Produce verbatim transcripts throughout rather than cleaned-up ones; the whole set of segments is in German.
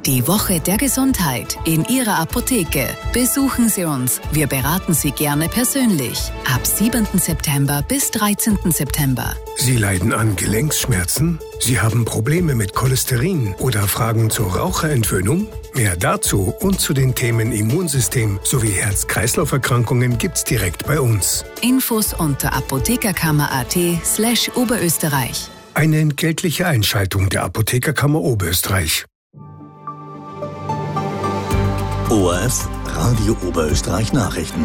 Die Woche der Gesundheit in Ihrer Apotheke. Besuchen Sie uns. Wir beraten Sie gerne persönlich. Ab siebenten September bis dreizehnten September. Sie leiden an Gelenksschmerzen? Sie haben Probleme mit Cholesterin oder Fragen zur Raucherentwöhnung? Mehr dazu und zu den Themen Immunsystem sowie Herz-Kreislauf-Erkrankungen gibt's direkt bei uns. Infos unter apothekerkammer.at slash Oberösterreich. Eine entgeltliche Einschaltung der Apothekerkammer Oberösterreich. O R F Radio Oberösterreich Nachrichten.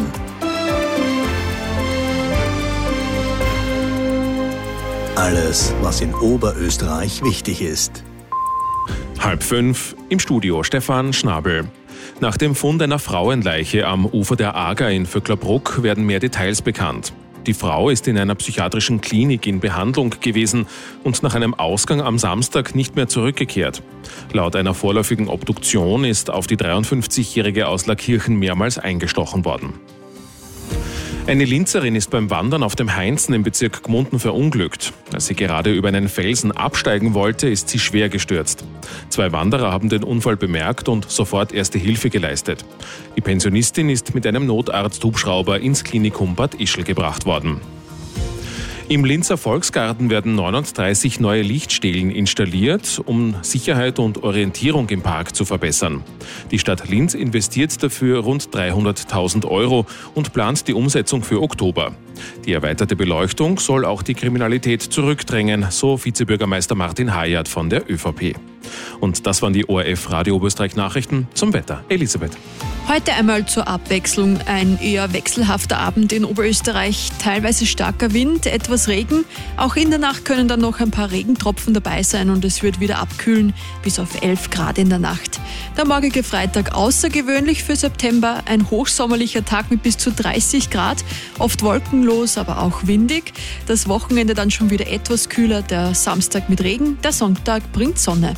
Alles, was in Oberösterreich wichtig ist. Halb fünf, im Studio Stefan Schnabel. Nach dem Fund einer Frauenleiche am Ufer der Ager in Vöcklerbruck werden mehr Details bekannt. Die Frau ist in einer psychiatrischen Klinik in Behandlung gewesen und nach einem Ausgang am Samstag nicht mehr zurückgekehrt. Laut einer vorläufigen Obduktion ist auf die dreiundfünfzigjährige aus Laakirchen mehrmals eingestochen worden. Eine Linzerin ist beim Wandern auf dem Heinzen im Bezirk Gmunden verunglückt. Als sie gerade über einen Felsen absteigen wollte, ist sie schwer gestürzt. Zwei Wanderer haben den Unfall bemerkt und sofort erste Hilfe geleistet. Die Pensionistin ist mit einem Notarzt-Hubschrauber ins Klinikum Bad Ischl gebracht worden. Im Linzer Volksgarten werden neununddreißig neue Lichtstelen installiert, um Sicherheit und Orientierung im Park zu verbessern. Die Stadt Linz investiert dafür rund dreihunderttausend Euro und plant die Umsetzung für Oktober. Die erweiterte Beleuchtung soll auch die Kriminalität zurückdrängen, so Vizebürgermeister Martin Hayat von der ÖVP. Und das waren die O R F Radio Oberösterreich Nachrichten zum Wetter. Elisabeth. Heute einmal zur Abwechslung ein eher wechselhafter Abend in Oberösterreich, teilweise starker Wind, etwas Regen. Auch in der Nacht können dann noch ein paar Regentropfen dabei sein und es wird wieder abkühlen bis auf elf Grad in der Nacht. Der morgige Freitag außergewöhnlich für September, ein hochsommerlicher Tag mit bis zu dreißig Grad, oft wolkenlos, aber auch windig. Das Wochenende dann schon wieder etwas kühler, der Samstag mit Regen, der Sonntag bringt Sonne.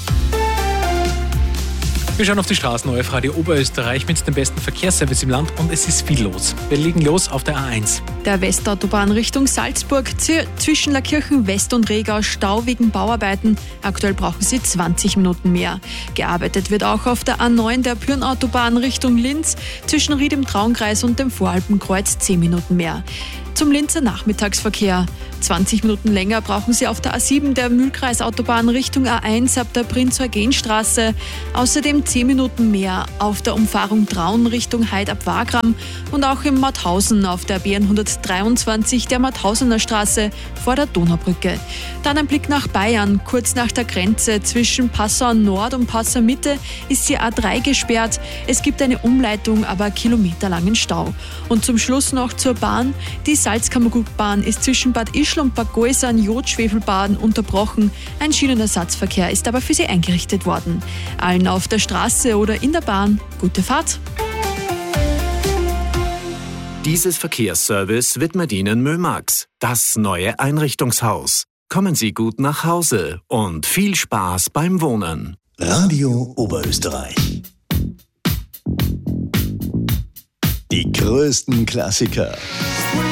Wir schauen auf die Straßen, O R F Radio Oberösterreich mit dem besten Verkehrsservice im Land und es ist viel los. Wir legen los auf der A eins. Der Westautobahn Richtung Salzburg zwischen Laakirchen West und Regau Stau wegen Bauarbeiten. Aktuell brauchen Sie zwanzig Minuten mehr. Gearbeitet wird auch auf der A neun der Pyrnautobahn Richtung Linz zwischen Ried im Traunkreis und dem Voralpenkreuz zehn Minuten mehr. Zum Linzer Nachmittagsverkehr. zwanzig Minuten länger brauchen Sie auf der A sieben der Mühlkreisautobahn Richtung A eins ab der Prinz-Eugen-Straße. Außerdem zehn Minuten mehr auf der Umfahrung Traun Richtung Heid ab Wagram und auch im Mauthausen auf der B hundertdreiundzwanzig der Mauthausener Straße vor der Donaubrücke. Dann ein Blick nach Bayern. Kurz nach der Grenze zwischen Passau Nord und Passau Mitte ist die A drei gesperrt. Es gibt eine Umleitung, aber kilometerlangen Stau. Und zum Schluss noch zur Bahn. Die Salzkammergutbahn ist zwischen Bad Ischl und Bad Goisern Jod-Schwefelbahn unterbrochen. Ein Schienenersatzverkehr ist aber für sie eingerichtet worden. Allen auf der Straße oder in der Bahn gute Fahrt. Dieses Verkehrsservice widmet Ihnen Mömax, das neue Einrichtungshaus. Kommen Sie gut nach Hause und viel Spaß beim Wohnen. Radio Oberösterreich. Die größten Klassiker